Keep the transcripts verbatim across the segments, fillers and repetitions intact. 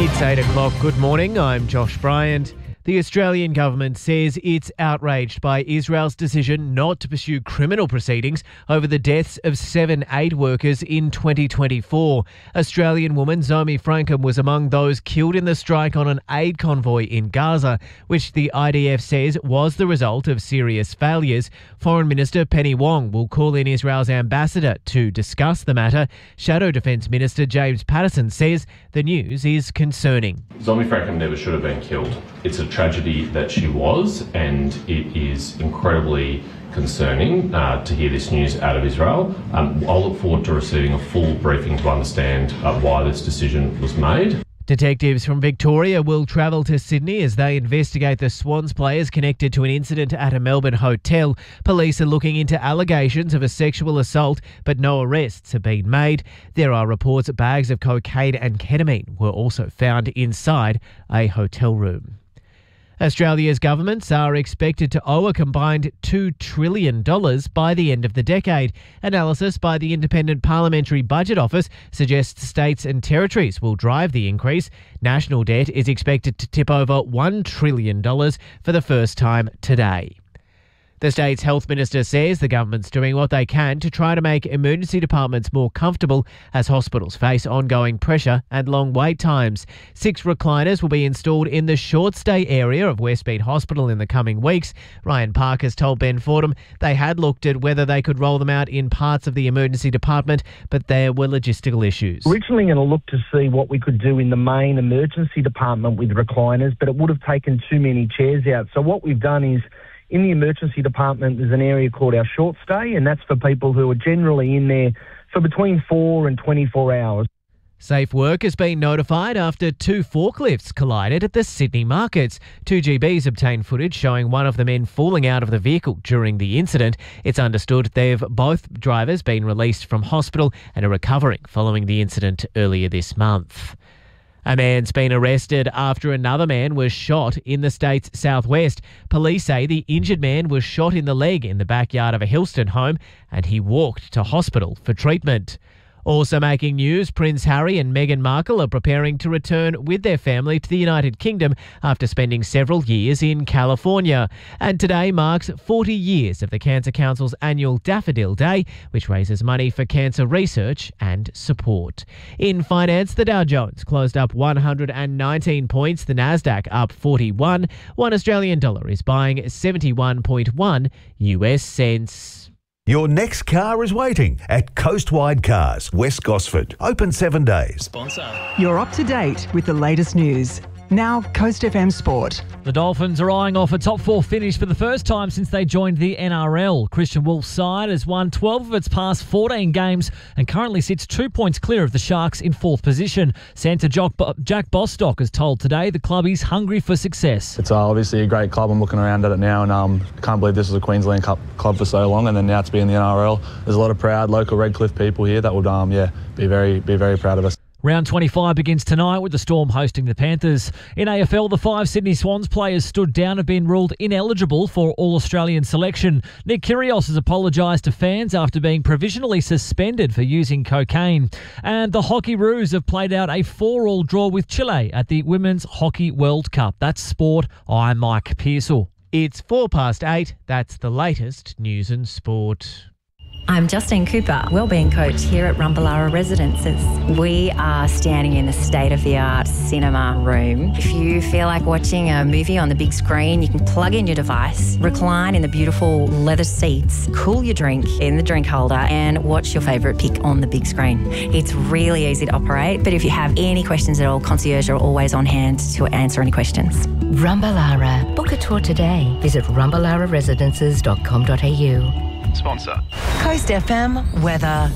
It's eight o'clock. Good morning. I'm Josh Bryant. The Australian government says it's outraged by Israel's decision not to pursue criminal proceedings over the deaths of seven aid workers in twenty twenty-four. Australian woman Zomi Frankham was among those killed in the strike on an aid convoy in Gaza, which the I D F says was the result of serious failures. Foreign Minister Penny Wong will call in Israel's ambassador to discuss the matter. Shadow Defence Minister James Patterson says the news is concerning. Zomi Frankham never should have been killed. It's a tragedy that she was, and it is incredibly concerning uh, to hear this news out of Israel. Um, I'll look forward to receiving a full briefing to understand uh, why this decision was made. Detectives from Victoria will travel to Sydney as they investigate the Swans players connected to an incident at a Melbourne hotel. Police are looking into allegations of a sexual assault, but no arrests have been made. There are reports that bags of cocaine and ketamine were also found inside a hotel room. Australia's governments are expected to owe a combined two trillion dollars by the end of the decade. Analysis by the Independent Parliamentary Budget Office suggests states and territories will drive the increase. National debt is expected to tip over one trillion dollars for the first time today. The state's health minister says the government's doing what they can to try to make emergency departments more comfortable as hospitals face ongoing pressure and long wait times. Six recliners will be installed in the short stay area of Westmead Hospital in the coming weeks. Ryan Park has told Ben Fordham they had looked at whether they could roll them out in parts of the emergency department, but there were logistical issues. Originally going to look to see what we could do in the main emergency department with recliners, but it would have taken too many chairs out. So what we've done is, in the emergency department, there's an area called our short stay, and that's for people who are generally in there for between four and twenty-four hours. Safe Work has been notified after two forklifts collided at the Sydney markets. two G Bs obtained footage showing one of the men falling out of the vehicle during the incident. It's understood they've both drivers been released from hospital and are recovering following the incident earlier this month. A man's been arrested after another man was shot in the state's southwest. Police say the injured man was shot in the leg in the backyard of a Hillston home and he walked to hospital for treatment. Also making news, Prince Harry and Meghan Markle are preparing to return with their family to the United Kingdom after spending several years in California. And today marks forty years of the Cancer Council's annual Daffodil Day, which raises money for cancer research and support. In finance, the Dow Jones closed up one hundred nineteen points, the Nasdaq up forty-one. One Australian dollar is buying seventy-one point one U S cents. Your next car is waiting at Coastwide Cars, West Gosford. Open seven days. Sponsor. You're up to date with the latest news. Now, Coast F M Sport. The Dolphins are eyeing off a top four finish for the first time since they joined the N R L. Christian Wolf's side has won twelve of its past fourteen games and currently sits two points clear of the Sharks in fourth position. Centre Jack Bostock has told Today the club is hungry for success. It's uh, obviously a great club. I'm looking around at it now and um, can't believe this was a Queensland Cup club for so long, and then now to be in the N R L. There's a lot of proud local Redcliffe people here that would um, yeah, be very, be very proud of us. Round twenty-five begins tonight with the Storm hosting the Panthers. In A F L, the five Sydney Swans players stood down have been ruled ineligible for All-Australian selection. Nick Kyrgios has apologised to fans after being provisionally suspended for using cocaine. And the Hockey Roos have played out a four-all draw with Chile at the Women's Hockey World Cup. That's sport. I'm Mike Pearsall. It's four past eight. That's the latest news and sport. I'm Justine Cooper, Wellbeing Coach here at Rumballara Residences. We are standing in a state-of-the-art cinema room. If you feel like watching a movie on the big screen, you can plug in your device, recline in the beautiful leather seats, cool your drink in the drink holder and watch your favourite pick on the big screen. It's really easy to operate, but if you have any questions at all, concierge are always on hand to answer any questions. Rumballara. Book a tour today. Visit rumballara residences dot com dot a u. Sponsor. Coast F M weather.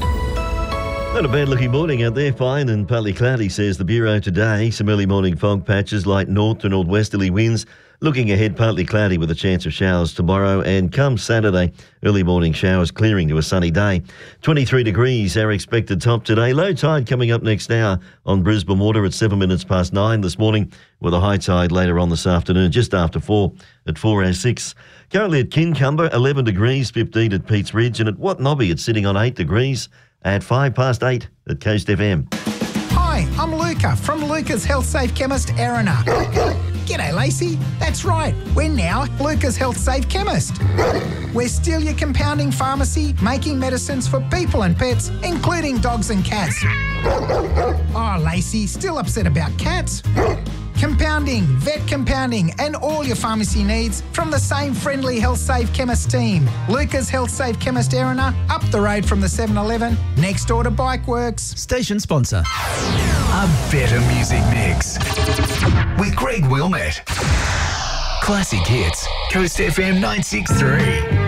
Not a bad looking morning out there, fine and partly cloudy, says the Bureau today. Some early morning fog patches, light north to northwesterly winds. Looking ahead, partly cloudy with a chance of showers tomorrow, and come Saturday, early morning showers clearing to a sunny day. twenty-three degrees, our expected top today. Low tide coming up next hour on Brisbane Water at seven minutes past nine this morning, with a high tide later on this afternoon, just after four at four oh six. Currently at Kincumber, eleven degrees, fifteen at Pete's Ridge, and at Watnobby it's sitting on eight degrees at five past eight at Coast F M. Hi, I'm Luca from Luca's Health Safe Chemist, Erina. G'day, Lacey. That's right. We're now Luca's Health Safe Chemist. We're still your compounding pharmacy, making medicines for people and pets, including dogs and cats. Oh, Lacey, still upset about cats? Compounding, vet compounding, and all your pharmacy needs from the same friendly Health Safe Chemist team. Luca's Health Safe Chemist, Erina, up the road from the seven eleven, next door to Bikeworks. Station sponsor. A better music mix. With Greg Wilmette. Classic hits. Coast F M nine six three.